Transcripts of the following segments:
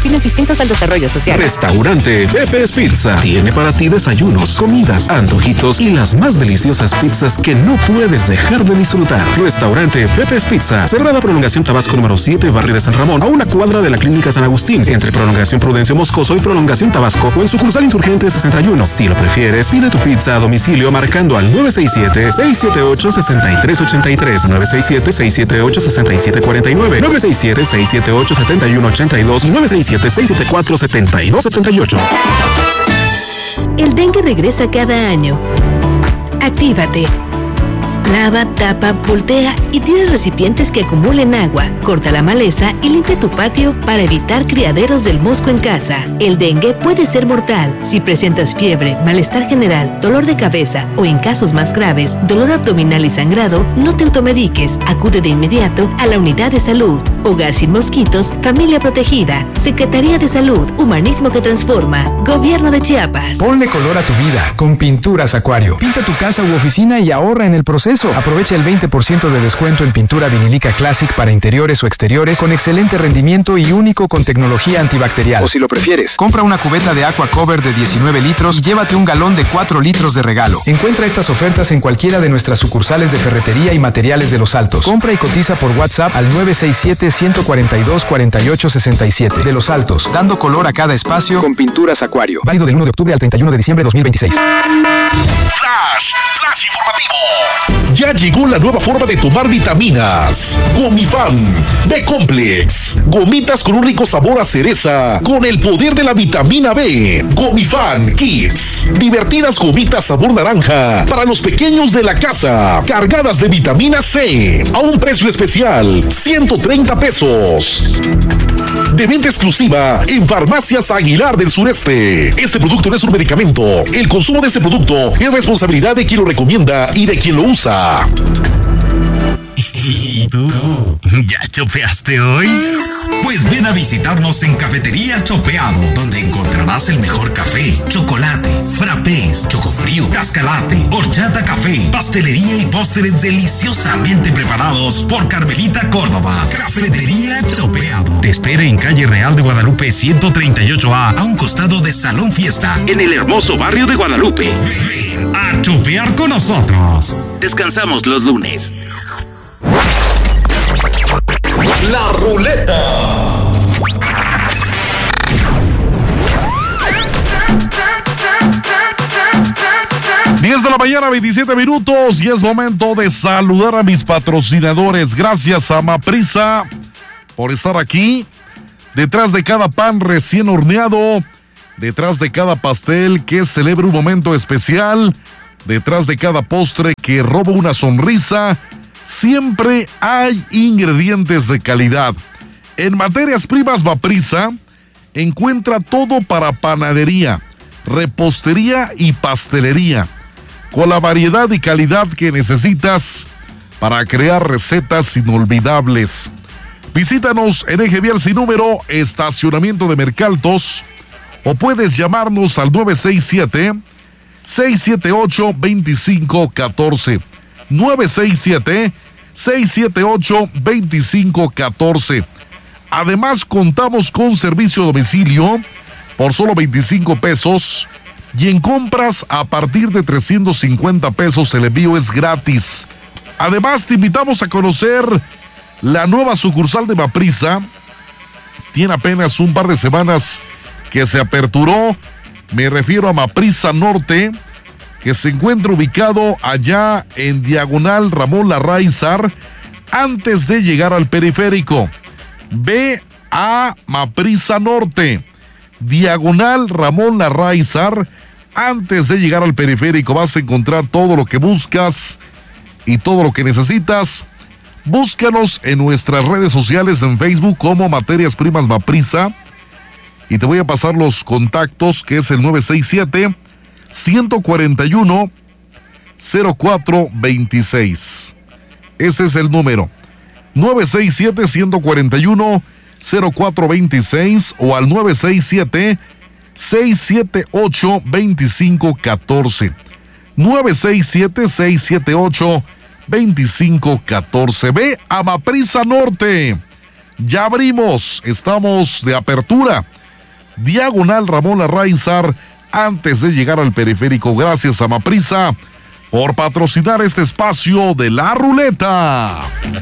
fines distintos al desarrollo social. Restaurante Pepe's Pizza tiene para ti desayunos, comidas, antojitos y las más deliciosas pizzas que no puedes dejar de disfrutar. Restaurante Pepe's Pizza, Cerrada Prolongación Tabasco número 7, Barrio de San Ramón, a una cuadra de la Clínica San Agustín, entre Prolongación Prudencio Moscoso y Prolongación Tabasco, o en sucursal Insurgente 61. Si lo prefieres, pide tu pizza a domicilio marcando al 967-678-6383, 967-678-6749, 967-678-7182 y 967-674-7278. El dengue regresa cada año. Actívate. Lava, tapa, voltea y tira recipientes que acumulen agua. Corta la maleza y limpia tu patio para evitar criaderos del mosco en casa. El dengue puede ser mortal. Si presentas fiebre, malestar general, dolor de cabeza o en casos más graves, dolor abdominal y sangrado, no te automediques. Acude de inmediato a la unidad de salud. Hogar sin mosquitos, familia protegida. Secretaría de Salud, humanismo que transforma. Gobierno de Chiapas. Ponle color a tu vida con Pinturas Acuario. Pinta tu casa u oficina y ahorra en el proceso. Aprovecha el 20% de descuento en pintura vinílica Classic para interiores o exteriores con excelente rendimiento y único con tecnología antibacterial. O si lo prefieres, compra una cubeta de Aqua Cover de 19 litros y llévate un galón de 4 litros de regalo. Encuentra estas ofertas en cualquiera de nuestras sucursales de ferretería y materiales de Los Altos. Compra y cotiza por WhatsApp al 967-142-4867. De Los Altos, dando color a cada espacio con Pinturas Acuario. Válido del 1 de octubre al 31 de diciembre de 2026. Flash informativo. Ya llegó la nueva forma de tomar vitaminas. Gomifan B-Complex. Gomitas con un rico sabor a cereza, con el poder de la vitamina B. Gomifan Kids. Divertidas gomitas sabor naranja para los pequeños de la casa, cargadas de vitamina C, a un precio especial, 130 pesos. De venta exclusiva en Farmacias Aguilar del Sureste. Este producto no es un medicamento. El consumo de este producto es responsabilidad de quien lo recomienda y de quien lo usa. ¿Y tú? ¿Ya chopeaste hoy? Pues ven a visitarnos en Cafetería Chopeado, donde encontrarás el mejor café, chocolate, frappés, chocofrío, cascalate, horchata café, pastelería y postres deliciosamente preparados por Carmelita Córdoba. Cafetería Chopeado te espera en Calle Real de Guadalupe 138A, a un costado de Salón Fiesta, en el hermoso barrio de Guadalupe. Ven a chopear con nosotros. Descansamos los lunes. La ruleta. Diez de la mañana, 27 minutos, y es momento de saludar a mis patrocinadores. Gracias a Maprisa por estar aquí. Detrás de cada pan recién horneado, detrás de cada pastel que celebra un momento especial, detrás de cada postre que roba una sonrisa, siempre hay ingredientes de calidad. En materias primas Maprisa encuentra todo para panadería, repostería y pastelería, con la variedad y calidad que necesitas para crear recetas inolvidables. Visítanos en Eje Vial Sin Número, estacionamiento de Mercaltos, o puedes llamarnos al 967-678-2514. 967-678-2514. Además, contamos con servicio a domicilio por solo 25 pesos y en compras a partir de 350 pesos el envío es gratis. Además, te invitamos a conocer la nueva sucursal de Maprisa. Tiene apenas un par de semanas que se aperturó. Me refiero a Maprisa Norte, que se encuentra ubicado allá en diagonal Ramón Larraizar, antes de llegar al periférico. Ve a Maprisa Norte, diagonal Ramón Larraizar, antes de llegar al periférico. Vas a encontrar todo lo que buscas y todo lo que necesitas. Búscanos en nuestras redes sociales, en Facebook como Materias Primas Maprisa, y te voy a pasar los contactos, que es el 967-141-0426. Ese es el número, 967-141-0426, o al 967-678-2514. 967-678-2514. Ve a Maprisa Norte. Ya abrimos, estamos de apertura. diagonal Ramón Arraizar, antes de llegar al periférico. Gracias a Maprisa por patrocinar este espacio de La Ruleta.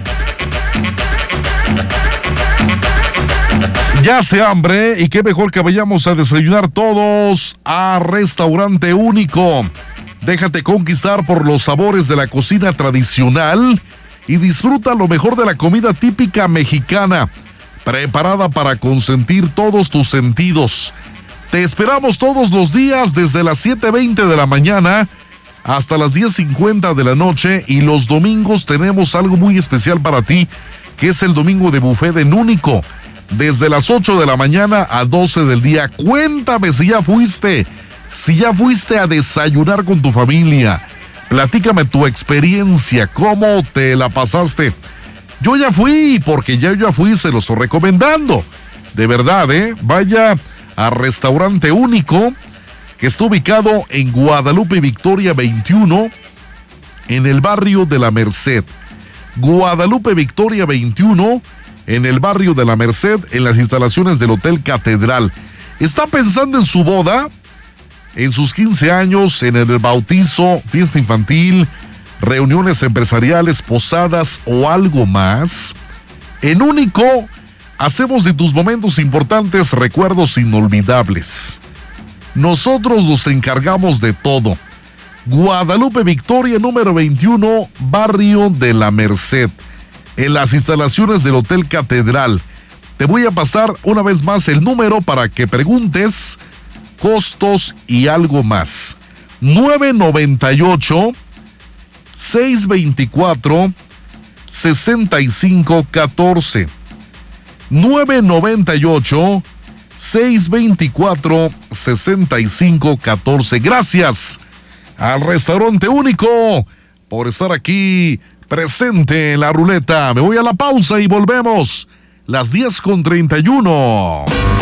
Ya hace hambre y qué mejor que vayamos a desayunar todos a Restaurante Único. Déjate conquistar por los sabores de la cocina tradicional y disfruta lo mejor de la comida típica mexicana, preparada para consentir todos tus sentidos. Te esperamos todos los días desde las 7:20 de la mañana hasta las 10:50 de la noche, y los domingos tenemos algo muy especial para ti, que es el domingo de buffet en Único, desde las 8 de la mañana a 12 del día. Cuéntame si ya fuiste a desayunar con tu familia. Platícame tu experiencia, cómo te la pasaste. Yo ya fui, porque yo ya fui, se los estoy recomendando. De verdad, vaya a Restaurante Único, que está ubicado en Guadalupe Victoria 21, en el barrio de La Merced. Guadalupe Victoria 21, en el barrio de La Merced, en las instalaciones del Hotel Catedral. ¿Está pensando en su boda? En sus 15 años, en el bautizo, fiesta infantil, reuniones empresariales, posadas o algo más. En Único, hacemos de tus momentos importantes recuerdos inolvidables. Nosotros nos encargamos de todo. Guadalupe Victoria, número 21, barrio de La Merced, en las instalaciones del Hotel Catedral. Te voy a pasar una vez más el número para que preguntes costos y algo más. 998-624-6514. 998-624-6514. Gracias al Restaurante Único por estar aquí presente en La Ruleta. Me voy a la pausa y volvemos. Las 10:31.